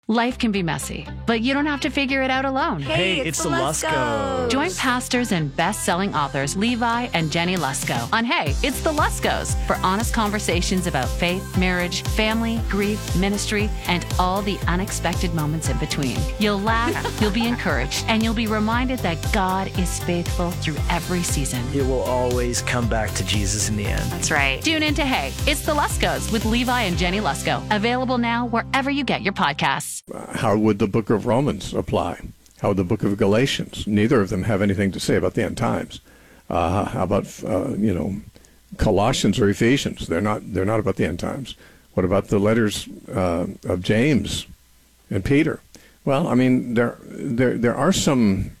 Life can be messy, but you don't have to figure it out alone. Hey, it's the Luskos. Join pastors and best-selling authors Levi and Jenny Lusko on Hey, It's the Luskos for honest conversations about faith, marriage, family, grief, ministry, and all the unexpected moments in between. You'll laugh, you'll be encouraged, and you'll be reminded that God is faithful through every season. It will always come back to Jesus in the end. That's right. Tune in to Hey, It's the Luskos with Levi and Jenny Lusko. Available now wherever you get your podcasts. How would the book of Romans apply? How would the book of Galatians? Neither of them have anything to say about the end times. How about Colossians or Ephesians? They're not about the end times. What about the letters of James and Peter? Well, I mean, there are some,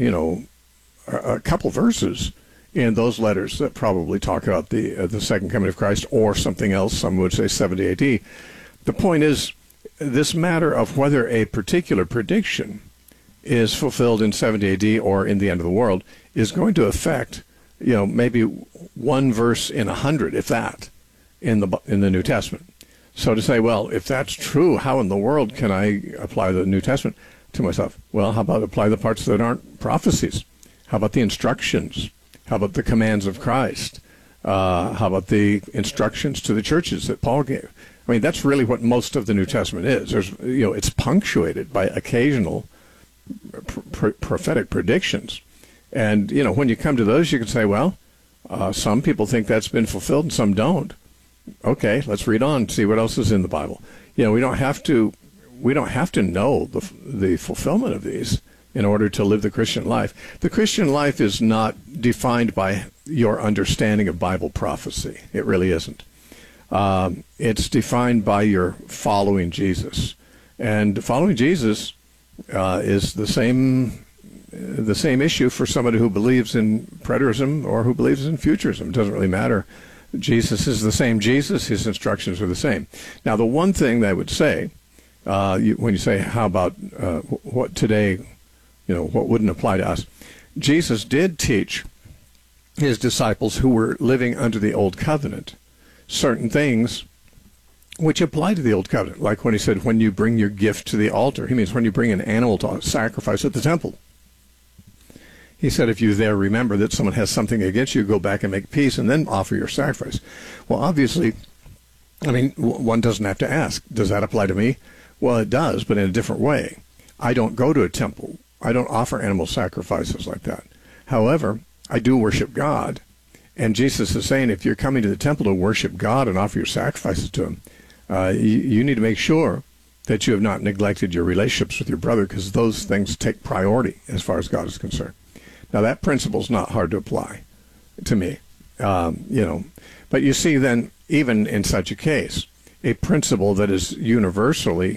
a couple verses in those letters that probably talk about the second coming of Christ or something else. Some would say 70 A.D. The point is, this matter of whether a particular prediction is fulfilled in 70 A.D. or in the end of the world is going to affect, maybe one verse in 100, if that, in the New Testament. So to say, well, if that's true, how in the world can I apply the New Testament to myself? Well, how about apply the parts that aren't prophecies? How about the instructions? How about the commands of Christ? How about the instructions to the churches that Paul gave? I mean, that's really what most of the New Testament is. There's, it's punctuated by occasional prophetic predictions. And, when you come to those, you can say, well, some people think that's been fulfilled and some don't. Okay, let's read on, see what else is in the Bible. We don't have to know the fulfillment of these in order to live the Christian life. The Christian life is not defined by your understanding of Bible prophecy. It really isn't. It's defined by your following Jesus. And following Jesus is the same issue for somebody who believes in preterism or who believes in futurism. It doesn't really matter. Jesus is the same Jesus. His instructions are the same. Now, the one thing that I would say, when you say, how about what today, what wouldn't apply to us? Jesus did teach his disciples who were living under the Old Covenant certain things which apply to the Old Covenant, like when he said, when you bring your gift to the altar. He means when you bring an animal to sacrifice at the temple. He said, if you there remember that someone has something against you, go back and make peace and then offer your sacrifice. Well, obviously, one doesn't have to ask, does that apply to me? Well, it does, but in a different way. I don't go to a temple. I don't offer animal sacrifices like that. However, I do worship God. And Jesus is saying, if you're coming to the temple to worship God and offer your sacrifices to him, you need to make sure that you have not neglected your relationships with your brother, because those things take priority as far as God is concerned. Now, that principle is not hard to apply to me, But you see then, even in such a case, a principle that is universally,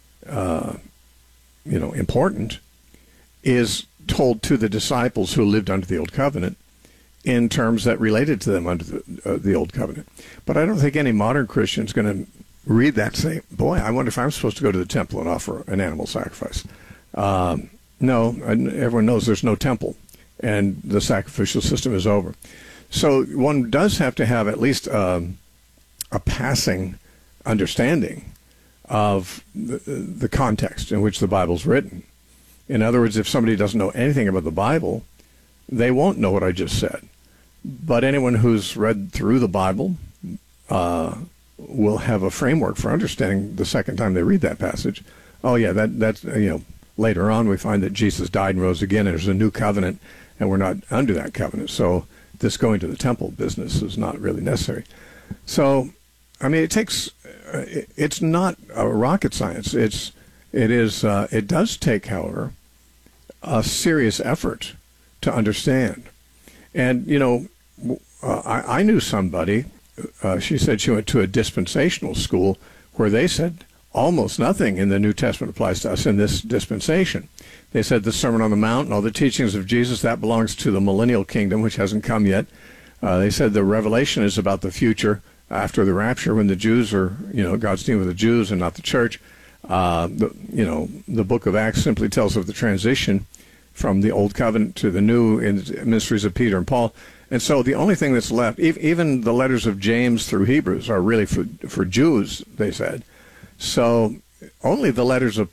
important is told to the disciples who lived under the Old Covenant in terms that related to them under the Old Covenant. But I don't think any modern Christian is going to read that and say, boy, I wonder if I'm supposed to go to the temple and offer an animal sacrifice. No, everyone knows there's no temple, and the sacrificial system is over. So one does have to have at least a passing understanding of the context in which the Bible's written. In other words, if somebody doesn't know anything about the Bible, they won't know what I just said. But anyone who's read through the Bible will have a framework for understanding the second time they read that passage. Oh, yeah, that's later on we find that Jesus died and rose again, and there's a new covenant, and we're not under that covenant. So this going to the temple business is not really necessary. So, it's not a rocket science. It does take, however, a serious effort to understand. And, I knew somebody, she said she went to a dispensational school where they said almost nothing in the New Testament applies to us in this dispensation. They said the Sermon on the Mount and all the teachings of Jesus, that belongs to the millennial kingdom, which hasn't come yet. They said the revelation is about the future after the rapture, when the Jews are, God's dealing with the Jews and not the church. The book of Acts simply tells of the transition from the Old Covenant to the New in the ministries of Peter and Paul. And so the only thing that's left, even the letters of James through Hebrews are really for Jews, they said. So only the letters of